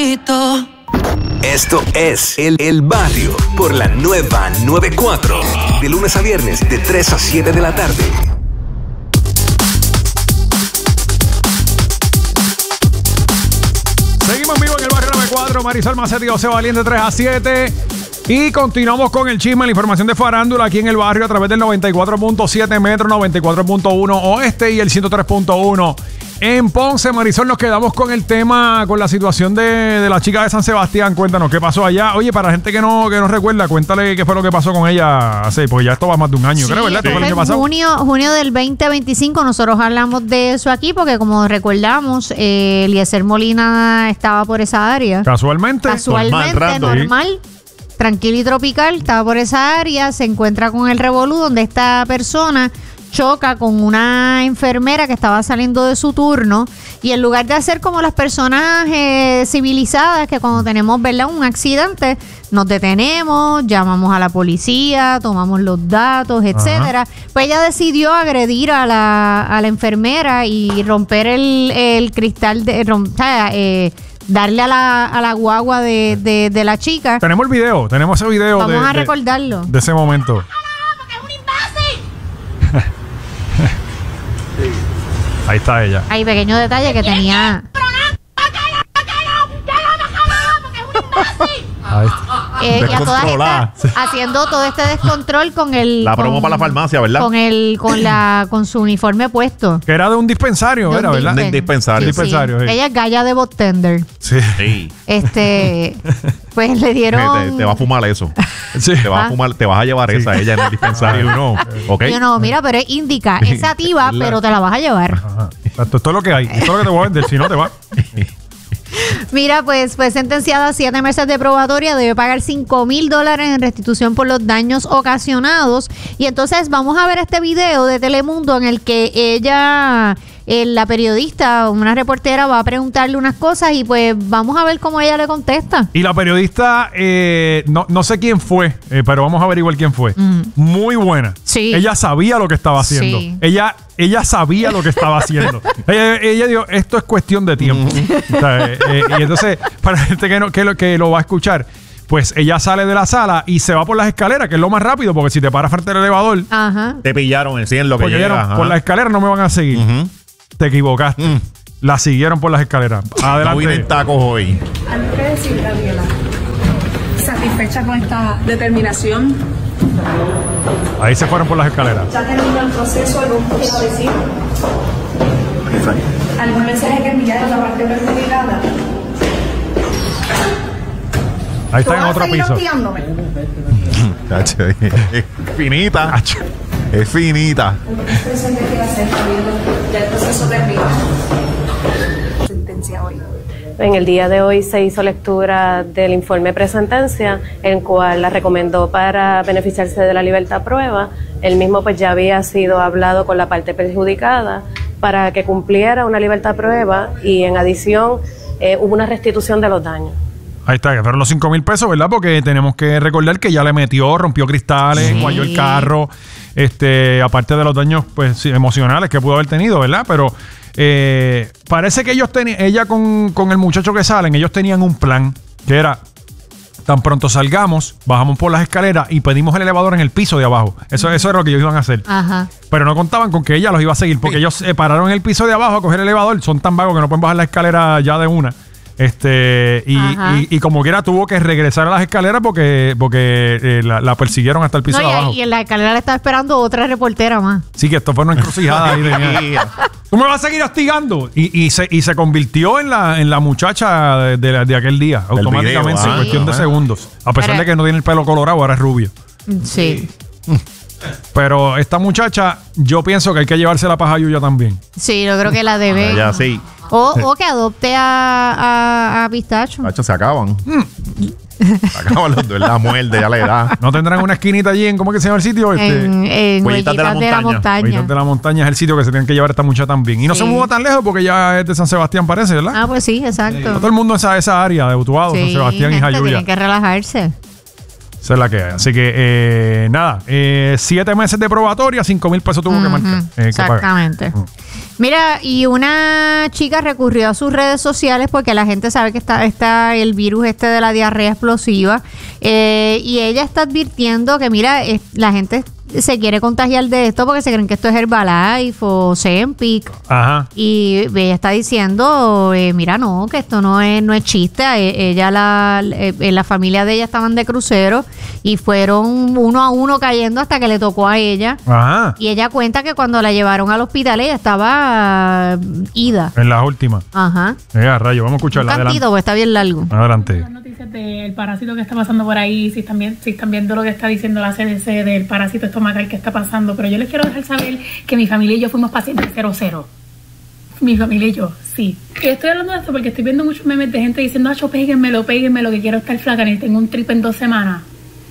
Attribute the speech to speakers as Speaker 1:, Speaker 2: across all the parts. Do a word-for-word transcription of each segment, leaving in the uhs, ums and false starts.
Speaker 1: Esto es El, el Barrio por la nueva noventa y cuatro. De lunes a viernes de tres a siete de la tarde.
Speaker 2: Seguimos vivo en el Barrio noventa y cuatro. Marisol Macetti, José Valiente, tres a siete. Y continuamos con el chisme, la información de farándula aquí en el barrio a través del noventa y cuatro punto siete Metro, noventa y cuatro punto uno Oeste y el ciento tres punto uno en Ponce. Marisol, nos quedamos con el tema, con la situación de, de la chica de San Sebastián. Cuéntanos qué pasó allá. Oye, para la gente que no, que no recuerda, cuéntale qué fue lo que pasó con ella hace, porque ya esto va más de un año, sí, creo, ¿verdad?
Speaker 3: Sí.
Speaker 2: ¿Esto fue lo que pasó?
Speaker 3: Junio, junio del veinte veinticinco, nosotros hablamos de eso aquí porque como recordamos, eh, Eliezer Molina estaba por esa área.
Speaker 2: Casualmente.
Speaker 3: Casualmente, normal,
Speaker 2: normal,
Speaker 3: normal tranquilo y tropical, estaba por esa área, se encuentra con el revolú donde esta persona choca con una enfermera que estaba saliendo de su turno y en lugar de hacer como las personas eh, civilizadas que cuando tenemos, ¿verdad?, un accidente nos detenemos, llamamos a la policía, tomamos los datos, etcétera. Ajá. Pues ella decidió agredir a la, a la enfermera y romper el, el cristal de romper, eh, darle a la, a la guagua de, de, de la chica.
Speaker 2: Tenemos el video, tenemos ese video.
Speaker 3: Vamos
Speaker 2: de,
Speaker 3: a recordarlo.
Speaker 2: De, de ese momento. Ahí está ella.
Speaker 3: Hay pequeño detalle que tenía.
Speaker 2: Ahí está.
Speaker 3: Eh, y a todas estas, haciendo todo este descontrol con el
Speaker 4: la promo
Speaker 3: con,
Speaker 4: para la farmacia, ¿verdad?
Speaker 3: Con el con la con su uniforme puesto.
Speaker 2: Que era de un dispensario,
Speaker 3: de
Speaker 2: era,
Speaker 3: un
Speaker 2: ¿verdad?
Speaker 4: De un dispensario.
Speaker 3: Sí,
Speaker 2: dispensario
Speaker 3: sí.
Speaker 2: Sí.
Speaker 3: Ella es galla de botender.
Speaker 2: Sí.
Speaker 4: Sí.
Speaker 3: Este, pues le dieron.
Speaker 4: Te, te va a fumar eso.
Speaker 2: Sí.
Speaker 4: Te vas
Speaker 3: ¿Ah?
Speaker 4: a fumar, te vas a llevar
Speaker 2: sí.
Speaker 4: esa ella en el dispensario. No. ¿Ok?
Speaker 3: Yo no, mira, pero es indica, es sativa,
Speaker 4: La...
Speaker 3: pero te la vas a llevar.
Speaker 2: Ajá. Esto es todo lo que hay. Esto es lo que te voy a vender. Si no, te va.
Speaker 3: Mira, pues fue sentenciada a siete meses de probatoria, debe pagar cinco mil dólares en restitución por los daños ocasionados. Y entonces vamos a ver este video de Telemundo en el que ella, eh, la periodista, una reportera, va a preguntarle unas cosas y pues vamos a ver cómo ella le contesta.
Speaker 2: Y la periodista, eh, no, no sé quién fue, eh, pero vamos a averiguar quién fue. Mm. Muy buena.
Speaker 3: Sí.
Speaker 2: Ella sabía lo que estaba haciendo.
Speaker 3: Sí.
Speaker 2: Ella, ella sabía lo que estaba haciendo. ella, ella dijo, esto es cuestión de tiempo. Mm. O sea, eh, eh, y entonces, para la gente que, no, que, lo, que lo va a escuchar, pues ella sale de la sala y se va por las escaleras, que es lo más rápido, porque si te paras frente al elevador,
Speaker 3: Ajá.
Speaker 4: Te pillaron, sí, en lo que
Speaker 2: porque
Speaker 4: llega.
Speaker 2: no, por las escaleras no me van a seguir. Uh-huh. Te equivocaste. Mm. La siguieron por las escaleras. Adelante.
Speaker 4: No vienen tacos hoy.
Speaker 5: Algo que decir, Gabriela. ¿Satisfecha con esta determinación?
Speaker 2: Ahí se fueron por las escaleras.
Speaker 5: ¿Ya terminó el proceso? ¿Algún quiero decir? ¿Algún mensaje que enviar a la parte perjudicada?
Speaker 2: Ahí está en otro piso.
Speaker 4: Es finita. Es finita.
Speaker 5: ¿Qué expresión te quiere hacer sabiendo ya el proceso terminó? Sentencia hoy.
Speaker 6: En el día de hoy se hizo lectura del informe presentencia, en cual la recomendó para beneficiarse de la libertad prueba. El mismo pues ya había sido hablado con la parte perjudicada para que cumpliera una libertad prueba y en adición eh, hubo una restitución de los daños.
Speaker 2: Ahí está, que fueron los cinco mil pesos, ¿verdad? Porque tenemos que recordar que ya le metió, rompió cristales, sí. guayó el carro, este, aparte de los daños pues emocionales que pudo haber tenido, ¿verdad? Pero eh, parece que ellos tenían, ella con, con el muchacho que salen, ellos tenían un plan que era, tan pronto salgamos, bajamos por las escaleras y pedimos el elevador en el piso de abajo. Eso, eso era lo que ellos iban a hacer.
Speaker 3: Ajá.
Speaker 2: Pero no contaban con que ella los iba a seguir, porque sí. ellos se pararon en el piso de abajo a coger el elevador, son tan vagos que no pueden bajar la escalera ya de una. Este y, y, y como quiera tuvo que regresar a las escaleras porque porque eh, la, la persiguieron hasta el piso
Speaker 3: no,
Speaker 2: de
Speaker 3: y,
Speaker 2: abajo.
Speaker 3: Y en la escalera le estaba esperando otra reportera más.
Speaker 2: Sí, que esto fue una encrucijada ahí de ¿tú me vas a seguir hostigando? Y, y, se, y se convirtió en la, en la muchacha de, de, de aquel día, del automáticamente, video, en ah, cuestión sí. de segundos. A pesar Pero, de que no tiene el pelo colorado, ahora es rubio.
Speaker 3: Sí.
Speaker 2: Pero esta muchacha, yo pienso que hay que llevársela para Jayuya también.
Speaker 3: Sí, yo creo que la debe.
Speaker 4: Ya sí.
Speaker 3: O, o que adopte a, a, a Pistacho.
Speaker 4: Pistacho se acaban. Mm. Se acaban los dos, la muerde, ya la edad.
Speaker 2: ¿No tendrán una esquinita allí en cómo que se llama el sitio? Este?
Speaker 3: En, en Huellitas de la Montaña. De la montaña.
Speaker 2: Huellitas de la Montaña es el sitio que se tienen que llevar esta muchacha también. Y no sí. se mueva tan lejos porque ya es de San Sebastián, parece, ¿verdad?
Speaker 3: Ah, pues sí, exacto.
Speaker 2: Sí. Todo el mundo en esa, esa área de Utuado, sí, San Sebastián gente, y Jayuya.
Speaker 3: Tienen que relajarse.
Speaker 2: Esa es la que hay. Así que, eh, nada, eh, siete meses de probatoria, cinco mil pesos tuvo
Speaker 3: Uh-huh.
Speaker 2: que marcar. eh, que
Speaker 3: Exactamente.
Speaker 2: pagar.
Speaker 3: Mira, y una chica recurrió a sus redes sociales porque la gente sabe que está, está el virus este de la diarrea explosiva. Eh, y ella está advirtiendo que, mira, es- la gente se quiere contagiar de esto porque se creen que esto es Herbalife o Ozempic.
Speaker 2: Ajá.
Speaker 3: Y ella está diciendo, eh, mira, no, que esto no es, no es chiste. E- Ella, la, eh, la familia de ella estaban de crucero y fueron uno a uno cayendo hasta que le tocó a ella.
Speaker 2: Ajá.
Speaker 3: Y ella cuenta que cuando la llevaron al hospital ella estaba uh, ida.
Speaker 2: En las últimas.
Speaker 3: Ajá.
Speaker 2: Eh, rayo, vamos a
Speaker 3: Un
Speaker 2: escucharla.
Speaker 3: cantito,
Speaker 2: Adelante.
Speaker 3: porque está bien largo.
Speaker 2: Adelante.
Speaker 5: Las noticias del parásito que está pasando por ahí, si están, bien, si están viendo lo que está diciendo la C D C del parásito estomacal que está pasando, pero yo les quiero dejar saber que mi familia y yo fuimos pacientes cero cero. Mi familia y yo, sí. Y estoy hablando de esto porque estoy viendo muchos memes de gente diciendo, acho, péguenmelo, péguenmelo, que quiero estar flaca y tengo un trip en dos semanas.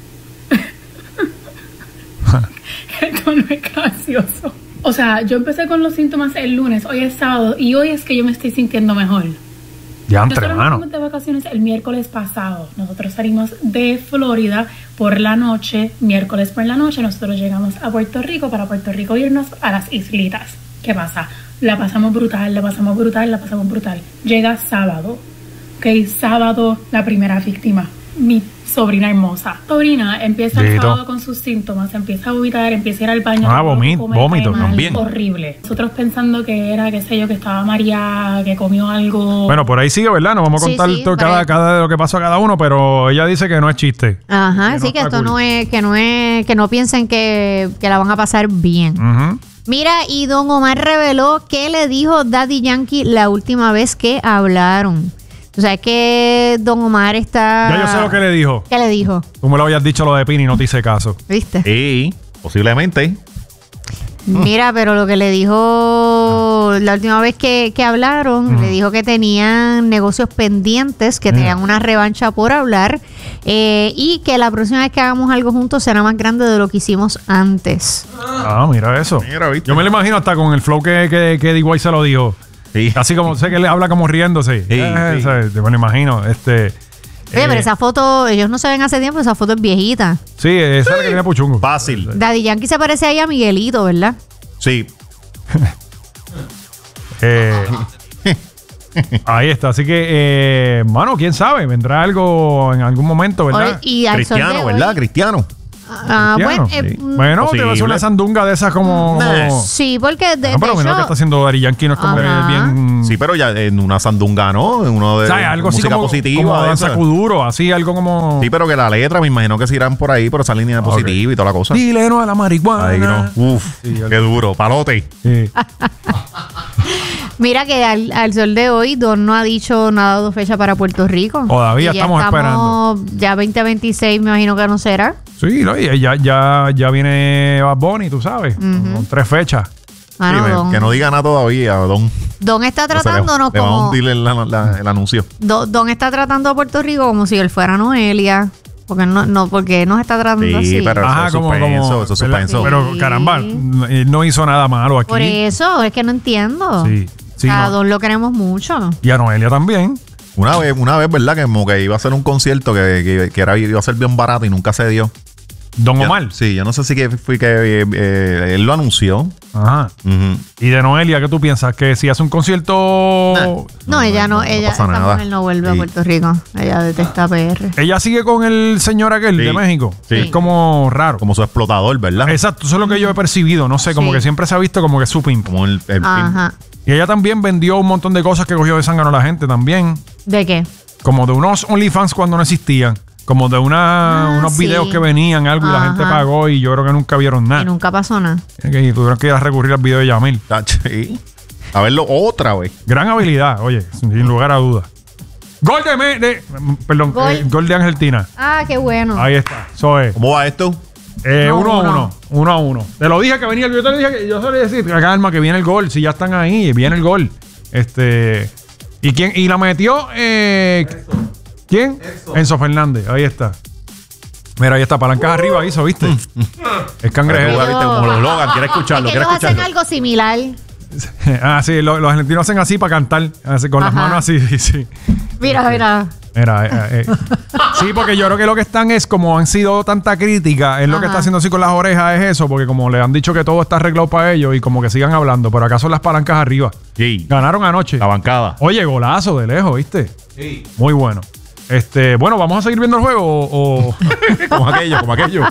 Speaker 5: Esto no es gracioso. O sea, yo empecé con los síntomas el lunes, hoy es sábado y hoy es que yo me estoy sintiendo mejor.
Speaker 2: Ya entre
Speaker 5: Nosotros nos
Speaker 2: mano.
Speaker 5: fuimos de vacaciones el miércoles pasado. Nosotros salimos de Florida por la noche, miércoles por la noche. Nosotros llegamos a Puerto Rico para Puerto Rico irnos a las islitas. ¿Qué pasa? La pasamos brutal, la pasamos brutal, la pasamos brutal. Llega sábado. Ok, sábado la primera víctima. Mi sobrina hermosa. Sobrina empieza el
Speaker 2: Dito.
Speaker 5: sábado con sus síntomas, empieza a vomitar, empieza a ir al baño.
Speaker 2: Ah,
Speaker 5: todo
Speaker 2: vomit-
Speaker 5: come,
Speaker 2: vómito
Speaker 5: cae mal,
Speaker 4: también.
Speaker 5: horrible. Nosotros pensando que era, qué sé yo, que estaba mareada, que comió algo.
Speaker 2: Bueno, por ahí sigue, ¿verdad? Nos vamos a
Speaker 3: Sí,
Speaker 2: contar
Speaker 3: sí,
Speaker 2: todo-
Speaker 3: por
Speaker 2: cada,
Speaker 3: ahí.
Speaker 2: cada de lo que pasó a cada uno, pero ella dice que no es chiste.
Speaker 3: Ajá,
Speaker 2: Que
Speaker 3: así
Speaker 2: no
Speaker 3: que
Speaker 2: está
Speaker 3: esto
Speaker 2: cool.
Speaker 3: no es, que no es, que no piensen que, que la van a pasar bien.
Speaker 2: Ujú.
Speaker 3: Mira, y Don Omar reveló qué le dijo Daddy Yankee la última vez que hablaron. O sea, es que Don Omar está...
Speaker 2: Ya yo sé lo que le dijo.
Speaker 3: ¿Qué le dijo?
Speaker 2: Tú me lo habías dicho lo de Pini y no te hice caso.
Speaker 3: ¿Viste?
Speaker 4: Y posiblemente.
Speaker 3: Mira, pero lo que le dijo la última vez que, que hablaron, le dijo que tenían negocios pendientes, que tenían una revancha por hablar eh, y que la próxima vez que hagamos algo juntos será más grande de lo que hicimos antes.
Speaker 2: Ah, mira eso.
Speaker 4: Mira, ¿viste?
Speaker 2: Yo me lo imagino hasta con el flow que, que, que D Y se lo dijo.
Speaker 4: Sí.
Speaker 2: Así como sé que le habla como riéndose.
Speaker 4: Sí,
Speaker 2: Eh,
Speaker 4: sí.
Speaker 2: ¿sabes? Me lo imagino. Este,
Speaker 3: Oye, pero
Speaker 2: eh,
Speaker 3: esa foto, ellos no se ven hace tiempo, esa foto es viejita.
Speaker 2: Sí, esa es la que tiene Puchungo.
Speaker 4: Fácil.
Speaker 3: Daddy Yankee se parece ahí a Miguelito, ¿verdad?
Speaker 4: Sí.
Speaker 2: Eh, ahí está. Así que, eh, mano, quién sabe, vendrá algo en algún momento, ¿verdad?
Speaker 3: Oye, y al sol de
Speaker 4: Cristiano,
Speaker 3: hoy-
Speaker 4: ¿verdad? Cristiano.
Speaker 3: Ah,
Speaker 2: Cristiano,
Speaker 3: bueno, eh,
Speaker 2: sí.
Speaker 3: mm,
Speaker 2: Bueno, te va a hacer
Speaker 4: Posible.
Speaker 2: una sandunga de esas como.
Speaker 4: Nah.
Speaker 2: como-
Speaker 3: sí, porque de,
Speaker 2: No, pero
Speaker 3: de
Speaker 2: mira lo que
Speaker 3: hecho,
Speaker 2: está haciendo Daddy Yankee no es como que
Speaker 3: Ajá.
Speaker 2: bien.
Speaker 4: Sí, pero ya en una sandunga, ¿no? En uno de
Speaker 2: ¿sabes? Algo así
Speaker 4: música
Speaker 2: como,
Speaker 4: positiva.
Speaker 2: como
Speaker 4: de
Speaker 2: danza
Speaker 4: esa.
Speaker 2: kuduro, así algo como.
Speaker 4: Sí, pero que la letra me imagino que se irán por ahí, por esa línea
Speaker 2: Ok.
Speaker 4: positiva y toda la cosa.
Speaker 2: Dile no a la marihuana.
Speaker 4: Ahí no. Uf,
Speaker 2: Sí,
Speaker 4: qué duro. Palote.
Speaker 2: Sí.
Speaker 3: mira que al, al sol de hoy Don no ha dicho nada de fecha para Puerto Rico.
Speaker 2: Todavía
Speaker 3: Y ya
Speaker 2: estamos esperando.
Speaker 3: Ya veinte veintiséis me imagino que no será.
Speaker 2: Sí, no, y ya, ya, ya viene Bad Bunny, tú sabes. Con tres fechas.
Speaker 3: Ah,
Speaker 4: Sí,
Speaker 3: no,
Speaker 4: me-
Speaker 3: Don,
Speaker 4: que no diga nada todavía, Don.
Speaker 3: Don está tratándonos
Speaker 4: le, le va a
Speaker 3: como...
Speaker 4: hundir el, la- la- el anuncio.
Speaker 3: Don, Don está tratando a Puerto Rico como si él fuera Noelia. Porque no, no porque nos está tratando
Speaker 4: Sí,
Speaker 3: así.
Speaker 4: pero eso
Speaker 2: Ajá,
Speaker 4: es
Speaker 2: como,
Speaker 4: suspenso,
Speaker 2: como
Speaker 4: eso es
Speaker 2: ¿verdad?
Speaker 4: suspenso.
Speaker 2: Pero caramba, él no hizo nada malo aquí.
Speaker 3: Por eso, es que no entiendo.
Speaker 2: Sí, sí,
Speaker 3: a
Speaker 2: no.
Speaker 3: Don lo queremos mucho.
Speaker 2: Y a Noelia también.
Speaker 4: Una vez, una vez, ¿verdad? Que como que iba a hacer un concierto que, que, que era, iba a ser bien barato y nunca se dio.
Speaker 2: Don
Speaker 4: Yo-
Speaker 2: Omar.
Speaker 4: Sí, yo no sé si que fui que eh, eh, él lo anunció.
Speaker 2: Ajá.
Speaker 4: Ujú.
Speaker 2: Y de Noelia, ¿qué tú piensas? Que si hace un concierto.
Speaker 3: No,
Speaker 4: No,
Speaker 3: ella no,
Speaker 4: no, no
Speaker 3: ella
Speaker 4: pasa
Speaker 3: esta
Speaker 4: nada.
Speaker 3: mujer no vuelve a
Speaker 4: Sí.
Speaker 3: Puerto Rico. Ella detesta P R.
Speaker 2: Ella sigue con el señor aquel
Speaker 4: Sí.
Speaker 2: de México.
Speaker 4: Sí.
Speaker 2: Es como raro.
Speaker 4: Como su explotador, ¿verdad?
Speaker 2: Exacto, eso es lo que yo he percibido. No sé, como
Speaker 3: Sí.
Speaker 2: que siempre se ha visto como que es su pimp.
Speaker 4: Como el, el
Speaker 3: Ajá.
Speaker 2: Y ella también vendió un montón de cosas que cogió de zángano a la gente también.
Speaker 3: ¿De qué?
Speaker 2: Como de unos OnlyFans cuando no existían. Como de una,
Speaker 3: Ah,
Speaker 2: unos
Speaker 3: sí.
Speaker 2: videos que venían, algo, y la
Speaker 3: Ajá.
Speaker 2: gente pagó y yo creo que nunca vieron
Speaker 3: Y
Speaker 2: nada.
Speaker 3: nunca pasó nada.
Speaker 2: Y tuvieron que ir a recurrir al video de Yamil.
Speaker 4: Sí. A verlo otra vez.
Speaker 2: Gran habilidad, oye, sin lugar a dudas. Gol de, Me- de- perdón,
Speaker 3: Gol.
Speaker 2: eh, gol de Argentina.
Speaker 3: Ah, qué bueno.
Speaker 2: Ahí está. Eso es.
Speaker 4: ¿Cómo va esto?
Speaker 2: Eh,
Speaker 3: No,
Speaker 2: uno a
Speaker 3: uno.
Speaker 2: uno. Uno a uno. Te lo dije que venía el. Yo te lo dije que yo solía decir, calma, que viene el gol. Si ya están ahí, viene el gol. Este. ¿Y quién? Y la metió. Eh, ¿Quién? Enzo Fernández. Ahí está. Mira, ahí está. Palancas arriba hizo, ¿viste? es cangrejero.
Speaker 4: Pero, ¿viste? Como los Logan, quiere escucharlo,
Speaker 3: Es que
Speaker 4: quiere
Speaker 3: ellos hacen
Speaker 4: escucharlo.
Speaker 3: algo similar.
Speaker 2: ah, sí, lo- los argentinos hacen así para cantar. Así, con las
Speaker 3: Ajá.
Speaker 2: manos así, sí, sí.
Speaker 3: Mira, mira.
Speaker 2: Mira, eh, eh. sí, porque yo creo que lo que están es, como han sido tanta crítica, es lo
Speaker 3: Ajá.
Speaker 2: que está haciendo así con las orejas, es eso, porque como le han dicho que todo está arreglado para ellos y como que sigan hablando, pero acá son las palancas arriba.
Speaker 4: Sí.
Speaker 2: Ganaron anoche.
Speaker 4: La bancada.
Speaker 2: Oye, golazo de lejos, ¿viste?
Speaker 1: Sí.
Speaker 2: Muy bueno. Este, bueno, ¿vamos a seguir viendo el juego o...? o-
Speaker 4: Como aquello, como aquello.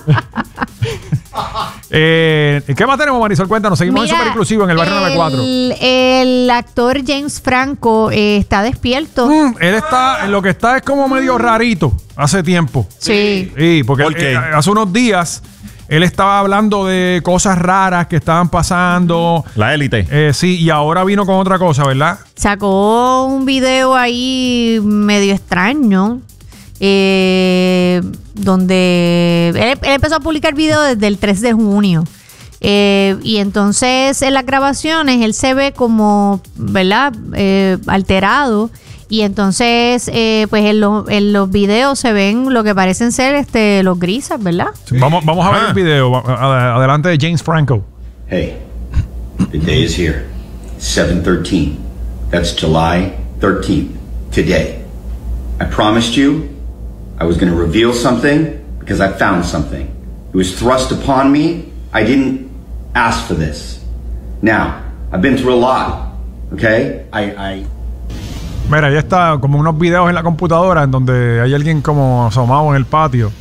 Speaker 2: eh, ¿Qué más tenemos, Marisol? Cuéntanos. Seguimos
Speaker 3: Mira,
Speaker 2: en Super Inclusivo en el barrio noventa y cuatro.
Speaker 3: El, el actor James Franco eh, está despierto.
Speaker 2: Mm, él está, lo que está es como medio rarito hace tiempo.
Speaker 3: Sí.
Speaker 2: Sí, porque
Speaker 4: ¿Por
Speaker 2: él,
Speaker 4: qué?
Speaker 2: eh, hace unos días él estaba hablando de cosas raras que estaban pasando.
Speaker 4: La élite.
Speaker 2: Eh, sí, y ahora vino con otra cosa, ¿verdad?
Speaker 3: Sacó un video ahí medio extraño. eh, donde él, él empezó a publicar video desde el tres de junio. Eh, y entonces en las grabaciones él se ve como, ¿verdad? Eh, alterado. Y entonces, eh, pues en, lo- en los videos se ven lo que parecen ser este los grises, ¿verdad?
Speaker 2: Sí, Vamos, vamos a ver
Speaker 4: Ah.
Speaker 2: el video. Va- ad- Adelante de James Franco.
Speaker 7: Hey, the day is here. seven thirteen. That's July thirteenth. Today. I promised you I was going to reveal something because I found something. It was thrust upon me. I didn't ask for this. Now, I've been through a lot. Okay? I, I
Speaker 2: Mira, ya está como unos videos en la computadora en donde hay alguien como asomado en el patio.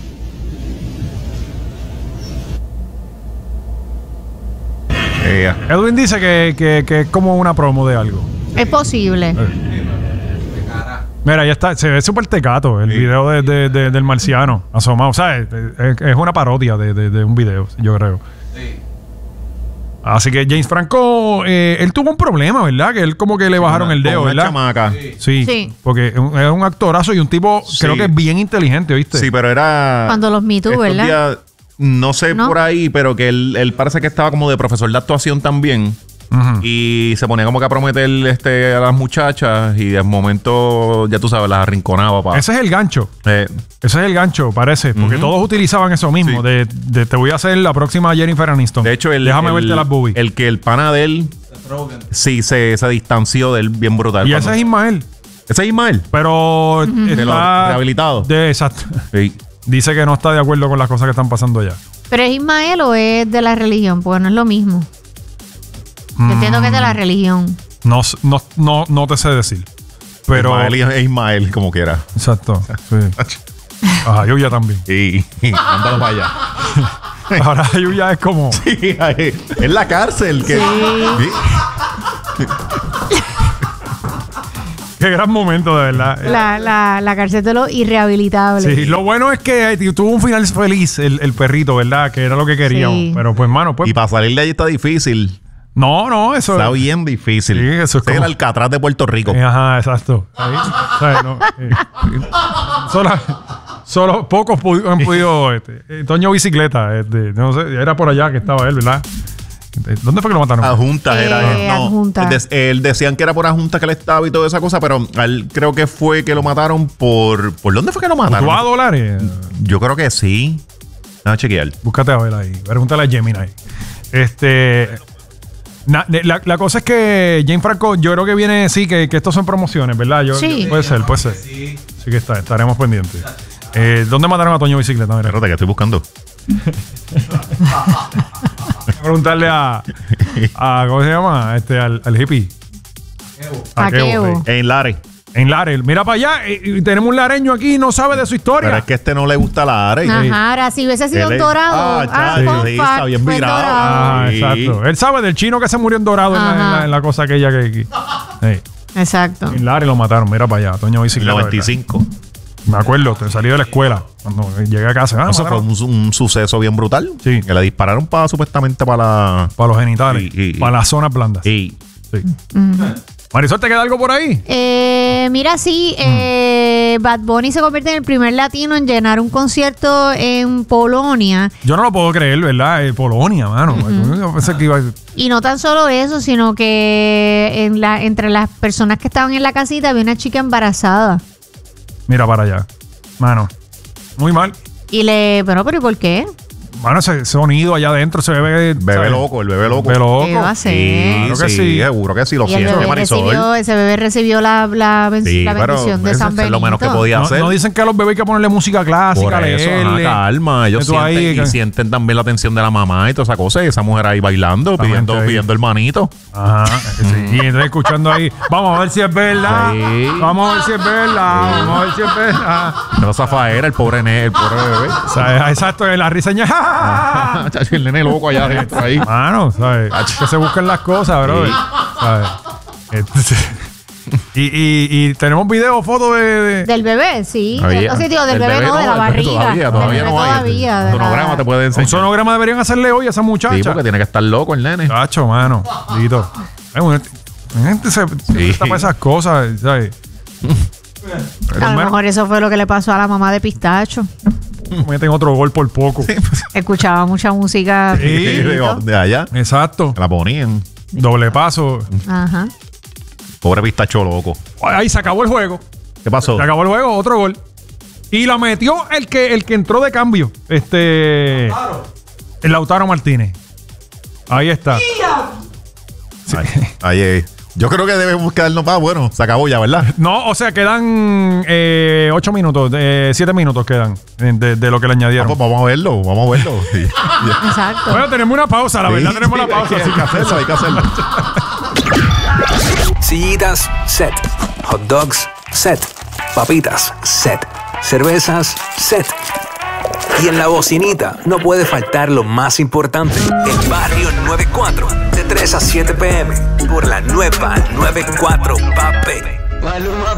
Speaker 4: Eh,
Speaker 2: Edwin dice que, que, que es como una promo de algo.
Speaker 3: Es posible.
Speaker 2: Mira, ya está, se ve súper tecato el video de, de- de- del marciano asomado. O sea, es, es- es una parodia de, de- de un video, yo creo. Así que James Franco, eh, él tuvo un problema, ¿verdad? Que él como que le bajaron el dedo,
Speaker 4: Con una
Speaker 2: ¿verdad?
Speaker 4: chamaca.
Speaker 2: Sí,
Speaker 3: Sí.
Speaker 2: porque es un, es un actorazo y un tipo,
Speaker 4: Sí.
Speaker 2: creo que es bien inteligente, ¿viste?
Speaker 4: Sí, pero era.
Speaker 3: Cuando los Me Too,
Speaker 4: estos
Speaker 3: ¿verdad?
Speaker 4: días, no sé
Speaker 3: ¿No?
Speaker 4: por ahí, pero que él, él parece que estaba como de profesor de actuación también.
Speaker 2: Ujú.
Speaker 4: Y se ponía como que a prometer este, a las muchachas y de momento, ya tú sabes, las arrinconaba. Pa.
Speaker 2: Ese es el gancho.
Speaker 4: Eh,
Speaker 2: Ese es el gancho, parece. Porque
Speaker 4: Ujú.
Speaker 2: todos utilizaban eso mismo.
Speaker 4: Sí.
Speaker 2: De, de te voy a hacer la próxima Jennifer Aniston.
Speaker 4: de hecho, el,
Speaker 2: Déjame
Speaker 4: el-
Speaker 2: verte las boobies.
Speaker 4: el que el pana de él, sí, se, se distanció de él bien brutal.
Speaker 2: y
Speaker 4: Cuando-
Speaker 2: ese es Ismael.
Speaker 4: ese es Ismael.
Speaker 2: Pero
Speaker 4: De los
Speaker 2: está
Speaker 4: rehabilitados.
Speaker 2: de- exacto.
Speaker 4: Sí.
Speaker 2: Dice que no está de acuerdo con las cosas que están pasando allá.
Speaker 3: ¿Pero es Ismael o es de la religión? Porque no es lo mismo. Yo entiendo que es de la religión.
Speaker 2: No, s- no, no, no te sé decir. Pero.
Speaker 4: Ismael es Ismael, como quiera.
Speaker 2: Exacto. Sí. Ajá, Yuya también.
Speaker 4: Y, y mándalo para allá.
Speaker 2: Ahora Yuya es como.
Speaker 4: Sí, ahí, es la cárcel. Que, Sí.
Speaker 2: Qué gran momento, de verdad.
Speaker 3: La, la, la cárcel de los irrehabilitables.
Speaker 2: Sí, lo bueno es que eh, tuvo un final feliz el, el perrito, ¿verdad? Que era lo que queríamos.
Speaker 3: Sí.
Speaker 2: Pero pues, mano, pues.
Speaker 4: Y para salir de ahí está difícil.
Speaker 2: No, no, eso
Speaker 4: Está bien difícil.
Speaker 2: Sí, eso es
Speaker 4: Ese
Speaker 2: como-
Speaker 4: el Alcatraz de Puerto Rico.
Speaker 2: Eh, Ajá, exacto. Ahí, ¿sabes? No, eh, solo, solo pocos pu- han podido. Este, eh, Toño Bicicleta, este, no sé, era por allá que estaba él, ¿verdad? Eh, ¿Dónde fue que lo mataron?
Speaker 4: Adjuntas
Speaker 3: Eh,
Speaker 4: era él. No,
Speaker 3: adjunta.
Speaker 4: des- él decían que era por adjunta que él estaba y toda esa cosa, pero a él creo que fue que lo mataron por. ¿Por dónde fue que lo mataron?
Speaker 2: ¿Tú a dólares?
Speaker 4: Yo creo que sí. Vamos a chequear.
Speaker 2: Búscate a ver ahí. Pregúntale a Gemini. Este. na- la, la cosa es que James Franco, yo creo que viene, sí, que, que estos son promociones, ¿verdad? Yo,
Speaker 3: Sí.
Speaker 2: yo- puede ser, puede ser. Sí, que está, estaremos pendientes. Eh, ¿Dónde mataron a Toño Bicicleta? Mira,
Speaker 4: Espérate, que estoy buscando.
Speaker 2: preguntarle a, a. ¿Cómo se llama? Este, al, al hippie.
Speaker 3: A Kevo.
Speaker 2: sí.
Speaker 4: En Lares.
Speaker 2: En Lares. Mira para allá. Y, y tenemos un lareño aquí y no sabe de su historia.
Speaker 4: Pero es que a este no le gusta la Lares.
Speaker 3: Ajá, ahora si hubiese sido
Speaker 4: Él
Speaker 3: un
Speaker 4: es-
Speaker 3: dorado.
Speaker 4: Ah,
Speaker 3: Ah,
Speaker 4: chacho,
Speaker 3: fun
Speaker 4: sí,
Speaker 3: fact,
Speaker 4: está bien
Speaker 3: fue
Speaker 4: virado.
Speaker 3: dorado.
Speaker 2: Ah,
Speaker 4: Sí.
Speaker 2: exacto. Él sabe del chino que se murió en Dorado en la, en la-
Speaker 3: Ajá.
Speaker 2: en la cosa aquella que. que- sí.
Speaker 3: Exacto.
Speaker 2: En Lares lo mataron. Mira para allá. Toño
Speaker 4: En
Speaker 2: Bicicleta.
Speaker 4: el noventa y cinco.
Speaker 2: ¿verdad? Me acuerdo. Te salí de la escuela. Cuando llegué a casa. Ah,
Speaker 4: Eso fue
Speaker 2: mataron
Speaker 4: un, un suceso bien brutal.
Speaker 2: Sí.
Speaker 4: Que le dispararon para supuestamente para la.
Speaker 2: para los genitales.
Speaker 4: Y- y-
Speaker 2: para las zonas blandas.
Speaker 4: Y
Speaker 2: Sí. Marisol, ¿te queda algo por ahí?
Speaker 3: Eh, mira, sí, eh, Bad Bunny se convierte en el primer latino en llenar un concierto en Polonia.
Speaker 2: Yo no lo puedo creer, ¿verdad? Eh, Polonia, mano. Yo pensé que iba a-
Speaker 3: Y no tan solo eso, sino que en la, entre las personas que estaban en la casita había una chica embarazada.
Speaker 2: Mira para allá. Mano. Muy mal.
Speaker 3: Y le, pero, pero ¿y por qué?
Speaker 2: Bueno, ese sonido allá adentro, ese bebé.
Speaker 4: Bebé
Speaker 2: ¿sabes?
Speaker 4: loco, el bebé loco.
Speaker 2: Bebé loco.
Speaker 3: ¿Qué va a hacer?
Speaker 4: Sí,
Speaker 2: Claro que
Speaker 4: sí,
Speaker 2: sí.
Speaker 4: seguro que sí, lo
Speaker 3: Y el
Speaker 4: siento,
Speaker 3: bebé
Speaker 4: Marisol.
Speaker 3: recibió, ese bebé recibió la, la, ben-
Speaker 4: Sí,
Speaker 3: la
Speaker 4: pero
Speaker 3: bendición de
Speaker 4: eso
Speaker 3: San
Speaker 4: es
Speaker 3: Benito.
Speaker 4: lo menos que podía
Speaker 2: No,
Speaker 4: hacer.
Speaker 2: no dicen que a los bebés hay que ponerle música clásica,
Speaker 4: Por eso, ajá,
Speaker 2: leerle.
Speaker 4: calma. Ellos
Speaker 2: Que tú ahí,
Speaker 4: sienten,
Speaker 2: que-
Speaker 4: y sienten también la atención de la mamá y toda esa cosa. Y esa mujer ahí bailando,
Speaker 2: Exactamente
Speaker 4: pidiendo,
Speaker 2: ahí.
Speaker 4: pidiendo el manito.
Speaker 2: Ajá. Sí, y entonces escuchando ahí, vamos a ver si es verdad.
Speaker 4: Sí.
Speaker 2: Vamos a ver si es verdad. Vamos a ver si es verdad.
Speaker 4: Pero zafaera, el pobre nene, el pobre bebé.
Speaker 2: O sea, exacto, la riseña.
Speaker 4: El nene loco allá adentro ahí.
Speaker 2: Mano, ¿sabes? Que se busquen las cosas, bro.
Speaker 4: Sí.
Speaker 2: ¿Sabes? Entonces, y, y, y tenemos video, fotos de, de-
Speaker 3: Del bebé, sí.
Speaker 4: Todavía.
Speaker 3: O sea, digo, del,
Speaker 4: Del
Speaker 3: bebé, no, de la
Speaker 4: del bebé
Speaker 3: barriga.
Speaker 4: Todavía,
Speaker 3: Del
Speaker 4: todavía
Speaker 3: bebé
Speaker 4: no hay.
Speaker 3: todavía, de
Speaker 4: El sonograma
Speaker 3: la-
Speaker 4: te puede
Speaker 2: Un
Speaker 4: enseñar.
Speaker 2: sonograma deberían hacerle hoy a esa muchacha.
Speaker 4: Sí, porque tiene que estar loco el nene.
Speaker 2: Chacho, mano. Dito. Ay, bueno, la gente se, se está para esas cosas, ¿sabes?
Speaker 3: A lo mejor eso fue lo que le pasó a la mamá de Pistacho.
Speaker 2: Meten otro gol por poco.
Speaker 3: Escuchaba mucha música.
Speaker 2: Sí.
Speaker 4: de, de allá.
Speaker 2: Exacto.
Speaker 4: La ponían.
Speaker 2: Doble paso.
Speaker 3: Ajá.
Speaker 4: Pobre pistacho loco.
Speaker 2: Ahí se acabó el juego.
Speaker 4: ¿Qué pasó?
Speaker 2: Se acabó el juego, otro gol. Y la metió el que, el que entró de cambio. Este. El Lautaro Martínez. Ahí está. Sí.
Speaker 4: Ay, ay, eh, yo creo que debemos quedarnos más. Bueno, se acabó ya, ¿verdad?
Speaker 2: No, o sea, quedan eh, ocho minutos, eh, siete minutos quedan eh, de, de lo que le
Speaker 4: Ah,
Speaker 2: añadieron.
Speaker 4: pues vamos a verlo, vamos a verlo. Sí.
Speaker 3: Exacto.
Speaker 2: Bueno, tenemos una pausa, la verdad,
Speaker 4: Sí,
Speaker 2: tenemos
Speaker 4: sí,
Speaker 2: la pausa.
Speaker 4: Hay que,
Speaker 2: así
Speaker 4: hay que hacerlo, hay que hacerlo.
Speaker 1: Sillitas, set. Hot dogs, set. Papitas, set. Cervezas, set. Y en la bocinita no puede faltar lo más importante, el Barrio noventa y cuatro, de tres a siete p m por la nueva noventa y cuatro, papi.